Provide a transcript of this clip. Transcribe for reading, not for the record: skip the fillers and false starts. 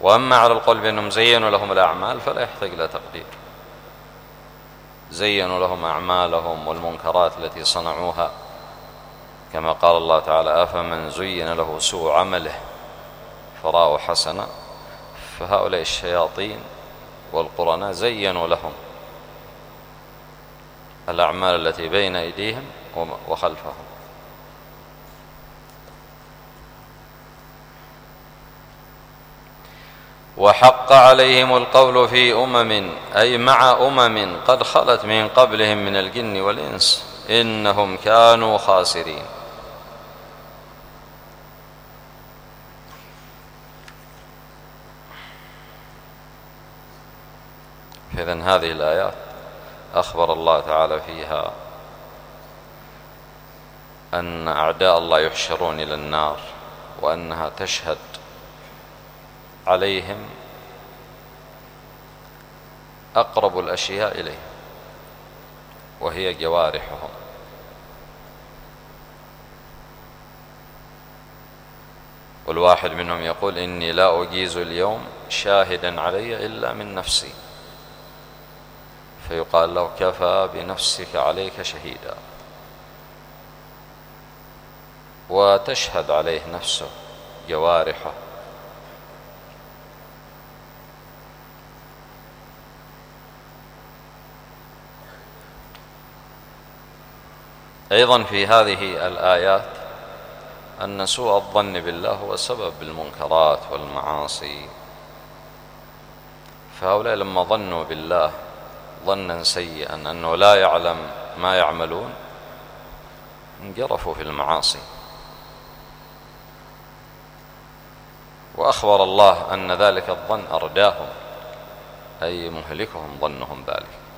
وأما على القول بأنهم زينوا لهم الأعمال فلا يحتاج إلى تقدير. زينوا لهم أعمالهم والمنكرات التي صنعوها، كما قال الله تعالى: أفمن زين له سوء عمله فرآه حسنا. فهؤلاء الشياطين والقرناء زينوا لهم الأعمال التي بين أيديهم وخلفهم. وحق عليهم القول في أي مع قد خلت من قبلهم من الجن والإنس إنهم كانوا خاسرين. إذن هذه الآيات أخبر الله تعالى فيها أن أعداء الله يحشرون إلى النار، وأنها تشهد عليهم أقرب الأشياء إليه وهي جوارحهم. والواحد منهم يقول: إني لا أجيز اليوم شاهدا علي إلا من نفسي، فيقال له: كفى بنفسك عليك شهيدا. وتشهد عليه نفسه، جوارحه. أيضا في هذه الآيات أن سوء الظن بالله هو سبب المنكرات والمعاصي. فهؤلاء لما ظنوا بالله ظنا سيئا أنه لا يعلم ما يعملون انجرفوا في المعاصي. وأخبر الله أن ذلك الظن أرداهم، أي مهلكهم ظنهم ذلك.